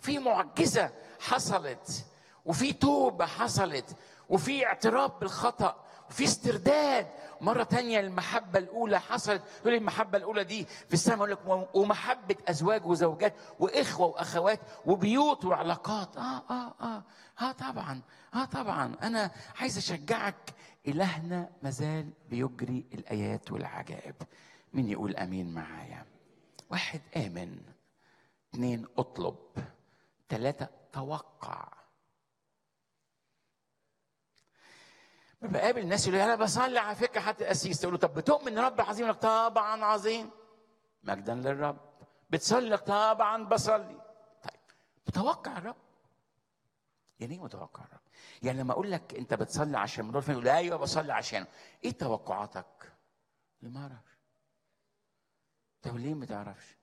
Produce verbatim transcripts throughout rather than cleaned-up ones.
في معجزة حصلت، وفي توبة حصلت، وفي اعتراف بالخطأ، وفي استرداد مرة تانية. المحبة الأولى حصلت. يقول لي المحبة الأولى دي في السماء، يقول لك ومحبة أزواج وزوجات وإخوة وأخوات وبيوت وعلاقات. آه آه آه آه طبعا، آه طبعا. أنا عايز أشجعك، إلهنا مازال بيجري الآيات والعجائب. مين يقول أمين معايا؟ واحد، آمن. اثنين، اطلب. ثلاثة، توقع. بقابل الناس يقول لي انا بصلي على فكره حتى القسيس، تقول له طب بتؤمن ان رب عظيم؟ لك طبعا عظيم، مجدا للرب. بتصلي؟ لك طبعا بصلي. طيب متوقع الرب؟ يعني ايه متوقع الرب؟ يعني لما اقول لك انت بتصلي عشان موضوع فين، يقول ايوه بصلي عشانه. ايه توقعاتك؟ ما اعرفش. طب ليه ما تعرفش؟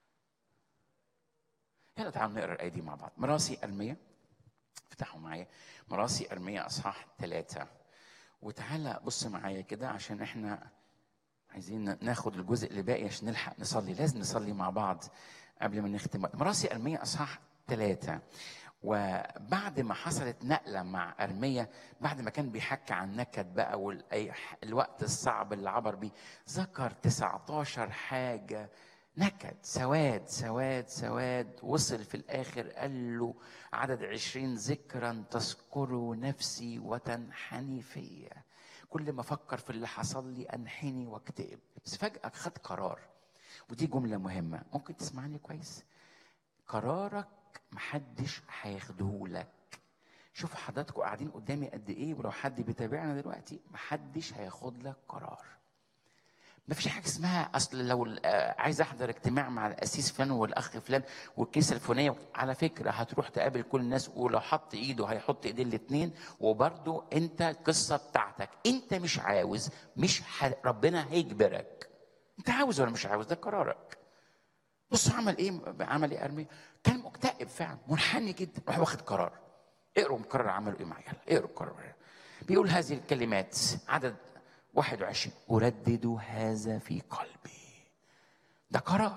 يلا تعالوا نقرا الايه دي مع بعض. مراسي ارميا، افتحوا معايا مراسي ارميا اصحاح ثلاثة، وتعالى بص معايا كده عشان احنا عايزين ناخد الجزء اللي باقي عشان نلحق نصلي. لازم نصلي مع بعض قبل ما نختم. مراسي ارميا اصحاح ثلاثة. وبعد ما حصلت نقلة مع ارميا، بعد ما كان بيحكي عن نكد بقى والوقت الصعب اللي عبر بيه، ذكر تسعة عشر حاجة نكد، سواد سواد سواد. وصل في الاخر قال له عدد عشرين: ذكرا تذكر نفسي وتنحني فيا. كل ما افكر في اللي حصل لي انحني واكتئب. بس فجأة خد قرار، ودي جملة مهمة، ممكن تسمعني كويس. قرارك محدش هياخدهولك. شوف حضراتكم قاعدين قدامي قد ايه، ولو حد بيتابعنا دلوقتي محدش هياخد لك قرار. ما فيش حاجه اسمها اصل لو عايز احضر اجتماع مع القسيس فلان والاخ فلان والكيسه الفلانيه، على فكره هتروح تقابل كل الناس، ولو حط ايده هيحط ايدين الاثنين، وبرده انت القصه بتاعتك. انت مش عاوز، مش ح... ربنا هيجبرك. انت عاوز ولا مش عاوز؟ ده قرارك. بص عمل ايه، عمل ايه ارميا؟ كان مكتئب فعلا، منحني جدا، راح واخد قرار. اقروا القرار عملوا ايه معايا، اقروا القرار. بيقول هذه الكلمات، عدد واحد وعشرين: أردد هذا في قلبي. ده قرار،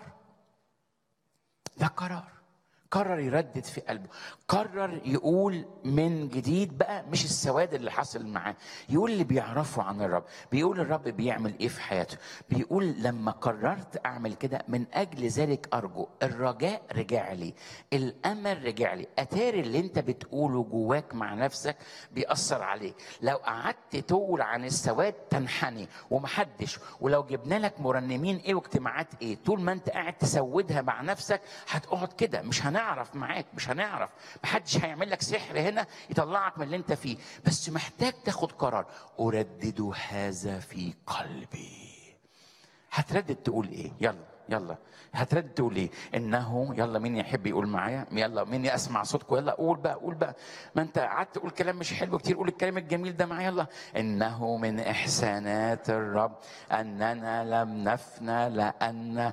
ده قرار. قرر يردد في قلبه، قرر يقول من جديد بقى، مش السواد اللي حصل معاه، يقول اللي بيعرفوا عن الرب، بيقول الرب بيعمل ايه في حياته. بيقول لما قررت اعمل كده من اجل ذلك ارجو. الرجاء رجع لي، الامل رجع لي. اتاري اللي انت بتقوله جواك مع نفسك بيأثر عليك. لو قعدت تقول عن السواد تنحني ومحدش، ولو جبنا لك مرنمين ايه واجتماعات ايه، طول ما انت قاعد تسودها مع نفسك هتقعد كده، مش هنعرف معاك، مش هنعرف. محدش هيعمل لك سحر هنا يطلعك من اللي انت فيه، بس محتاج تاخد قرار. أردد هذا في قلبي. هتردد تقول ايه؟ يلا يلا هتردد تقول ايه؟ انه، يلا مين يحب يقول معايا؟ يلا مين اسمع صوتكم؟ يلا قول بقى، قول بقى. ما انت قعدت تقول كلام مش حلو كتير، قول الكلام الجميل ده معايا. يلا. انه من احسانات الرب اننا لم نفنى، لان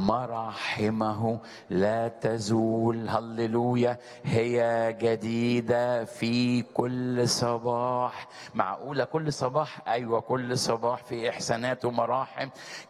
مراحمه لا تزول. هللويا. هي جديده في كل صباح. معقوله كل صباح؟ ايوه كل صباح في احسانات ومراحم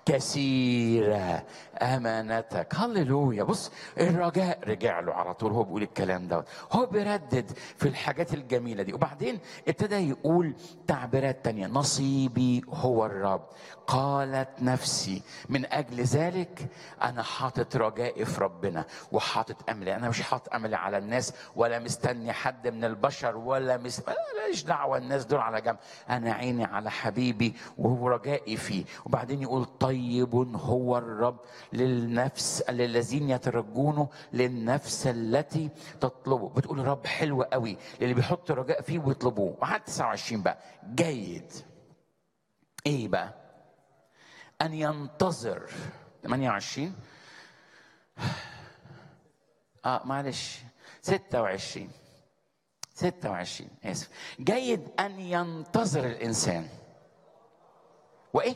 كثيره امانتك. هللويا. بص الرجاء رجع له على طول، هو بيقول الكلام ده، هو بيردد في الحاجات الجميله دي. وبعدين ابتدى يقول تعبيرات تانية: نصيبي هو الرب، قالت نفسي، من اجل ذلك انا حاطط رجائي في ربنا وحاطط املي. انا مش حاطط املي على الناس، ولا مستني حد من البشر، ولا مس... ماليش دعوه، الناس دول على جنب. انا عيني على حبيبي وهو رجائي فيه. وبعدين يقول طيب هو الرب للنفس للذين يترجونه، للنفس التي تطلبه. بتقول الرب حلو قوي للي بيحط رجاء فيه ويطلبوه. وحتى تسعة وعشرين بقى جيد ايه بقى؟ ان ينتظر. ثمانية وعشرين اه معلش ستة وعشرين ستة وعشرين اسف. جيد ان ينتظر الانسان وايه؟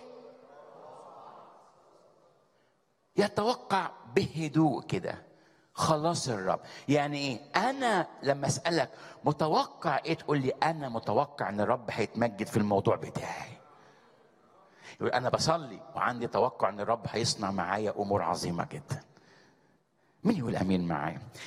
يتوقع بهدوء كده خلاص الرب. يعني ايه؟ انا لما اسالك متوقع ايه، تقول لي انا متوقع ان الرب هيتمجد في الموضوع بتاعي. يقول انا بصلي وعندي توقع ان الرب هيصنع معايا امور عظيمه جدا. مين يقول امين معايا؟